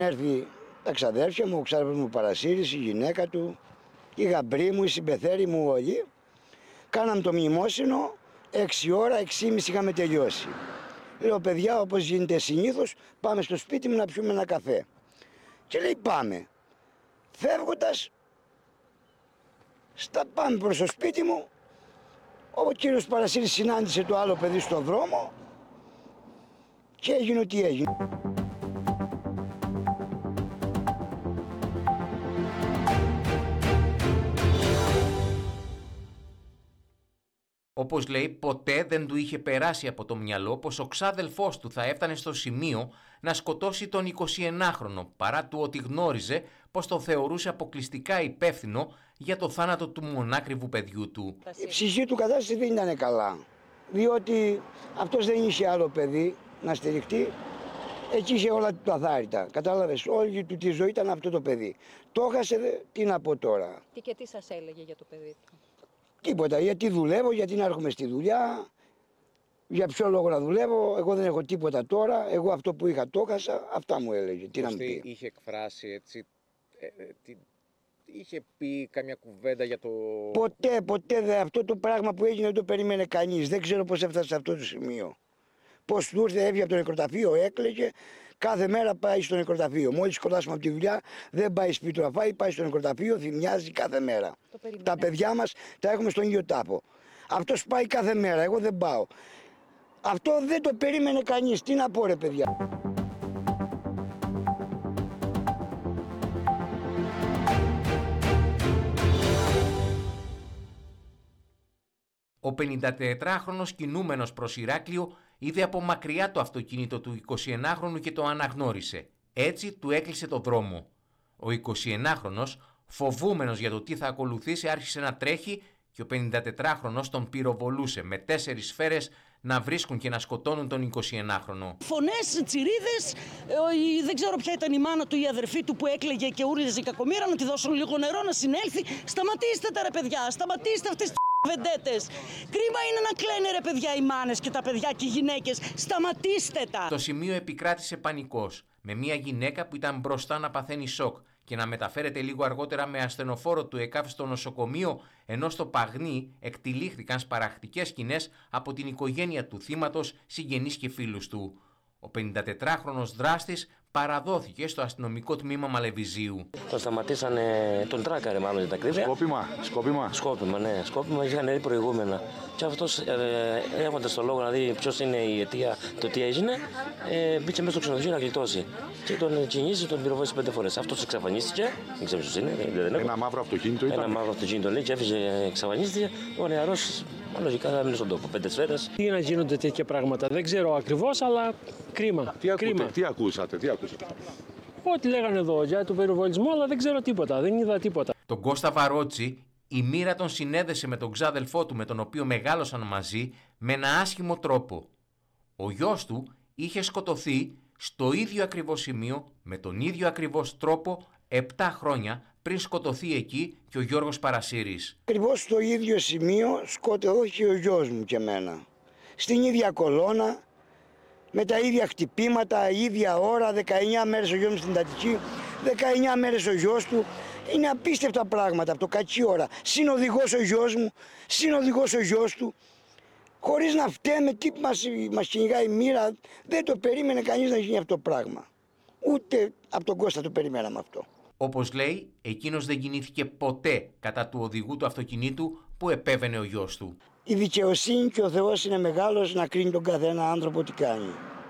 Έρθει τα ξαδέρφια μου, ο ξάδερφος μου Παρασύρης, η γυναίκα του, η γαμπρή μου, η συμπεθέρη μου όλοι. Κάναμε το μνημόσυνο, 6 ώρα, 6.30 είχαμε τελειώσει. Λέω, παιδιά, όπως γίνεται συνήθως, πάμε στο σπίτι μου να πιούμε ένα καφέ. Και λέει, πάμε. Φεύγοντας, πάμε προς το σπίτι μου, ο κύριος Παρασύρης συνάντησε το άλλο παιδί στον δρόμο και έγινε ό,τι έγινε. Όπως λέει, ποτέ δεν του είχε περάσει από το μυαλό πως ο ξάδελφός του θα έφτανε στο σημείο να σκοτώσει τον 21χρονο, παρά του ότι γνώριζε πως τον θεωρούσε αποκλειστικά υπεύθυνο για το θάνατο του μονάκριβου παιδιού του. Η ψυχή του κατάσταση δεν ήταν καλά, διότι αυτός δεν είχε άλλο παιδί να στηριχτεί. Εκεί είχε όλα του αθάρρυτα. Κατάλαβες, όλη του τη ζωή ήταν αυτό το παιδί. Το έχασε, τι να πω τώρα. Τι σας έλεγε για το παιδί του? Τίποτα, γιατί δουλεύω, γιατί να έρχομαι στη δουλειά, για ποιο λόγο να δουλεύω, εγώ δεν έχω τίποτα τώρα, εγώ αυτό που είχα το έχασα, αυτά μου έλεγε. Τι να μου πει. Είχε εκφράσει έτσι, είχε πει καμιά κουβέντα για το... Ποτέ αυτό το πράγμα που έγινε δεν το περίμενε κανείς, δεν ξέρω πώς έφτασε σε αυτό το σημείο. Πώς του ήρθε, έφυγε από το νεκροταφείο, έκλαιγε, κάθε μέρα πάει στο νεκροταφείο. Μόλις σκοτάσουμε από τη δουλειά, δεν πάει σπίτι να φάει, πάει στο νεκροταφείο, θυμιάζει κάθε μέρα. Τα παιδιά μας τα έχουμε στον ίδιο τάπο. Αυτός πάει κάθε μέρα, εγώ δεν πάω. Αυτό δεν το περίμενε κανείς, τι να πω ρε παιδιά. Ο 54χρονος κινούμενος προς Ηράκλειο είδε από μακριά το αυτοκίνητο του 21χρονου και το αναγνώρισε. Έτσι του έκλεισε το δρόμο. Ο 21χρονος, φοβούμενος για το τι θα ακολουθήσει, άρχισε να τρέχει και ο 54χρονος τον πυροβολούσε με 4 σφαίρες να βρίσκουν και να σκοτώνουν τον 21χρονο. Φωνές, τσιρίδες, δεν ξέρω ποια ήταν η μάνα του, η αδερφή του που έκλαιγε και ούρλιζε η κακομοίρα, να τη δώσουν λίγο νερό να συνέλθει. Σταματήστε τα ρε παιδιά, σταματήστε αυτές τις βεντέτες. Κρίμα είναι να κλαίνε ρε παιδιά οι μάνες και τα παιδιά και οι γυναίκες. Σταματήστε τα. Στο σημείο επικράτησε πανικός, με μια γυναίκα που ήταν μπροστά να παθαίνει σοκ και να μεταφέρεται λίγο αργότερα με ασθενοφόρο του ΕΚΑΒ στο νοσοκομείο, ενώ στο Παγνί εκτυλίχθηκαν σπαραχτικές σκηνές από την οικογένεια του θύματος, συγγενείς και φίλους του. Ο 54χρονος δράστης παραδόθηκε στο αστυνομικό τμήμα Μαλεβιζίου. Τον σταματήσανε, τον τράκαρε μάλλον για τα κρύβια. Σκόπιμα, ναι. Σκόπιμα, είχαν δει προηγούμενα. Και αυτός έχοντας το λόγο να δει ποιος είναι η αιτία, το τι έγινε, μπήκε μέσα στο ξενοδοχείο να γλιτώσει. Και τον κυνήγησε, τον πυροβόλησε 5 φορές. Αυτός εξαφανίστηκε, δεν ξέρω ποιος είναι. Ένα μαύρο αυτοκίνητο ήταν. Ένα μαύρο αυτοκίνητο λέει και έφυγε, εξαφανίστηκε. Ο νεαρός λογικά θα μείνει στον τόπο. 5 σφαίρες. Τι να γίνονται τέτοια πράγματα, δεν ξέρω ακριβώς, αλλά κρίμα. Τι ακούσατε. Ό,τι λέγανε εδώ για τον πυροβολισμό, αλλά δεν ξέρω τίποτα, δεν είδα τίποτα. Τον Κώστα Βαρότσι η μοίρα τον συνέδεσε με τον ξάδελφό του, με τον οποίο μεγάλωσαν μαζί, με ένα άσχημο τρόπο. Ο γιος του είχε σκοτωθεί στο ίδιο ακριβώς σημείο, με τον ίδιο ακριβώς τρόπο, 7 χρόνια πριν σκοτωθεί εκεί και ο Γιώργος Παρασύρης. Ακριβώς στο ίδιο σημείο σκοτώθηκε ο γιος μου και εμένα. Στην ίδια κολόνα, με τα ίδια χτυπήματα, ίδια ώρα, 19 μέρες ο γιος μου στην Αττική, 19 μέρες ο γιος του. Είναι απίστευτα πράγματα από το κακή ώρα. Συνοδηγός ο γιος μου, συνοδηγός ο γιος του. Χωρίς να φταίμε τι μας κυνηγάει η μοίρα, δεν το περίμενε κανείς να γίνει αυτό το πράγμα. Ούτε από τον Κώστα το περιμέναμε αυτό. Όπως λέει, εκείνος δεν κινήθηκε ποτέ κατά του οδηγού του αυτοκινήτου που επέβαινε ο γιος του. Η δικαιοσύνη και ο Θεός είναι μεγάλος να κρίνει τον καθένα άνθρωπο τι κάνει.